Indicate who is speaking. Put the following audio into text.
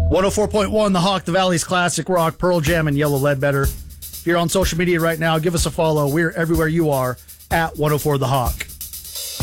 Speaker 1: 104.1 The Hawk, the Valley's classic rock, Pearl Jam, and Yellow Ledbetter. If you're on social media right now, give us a follow. We're everywhere you are at 104 The Hawk.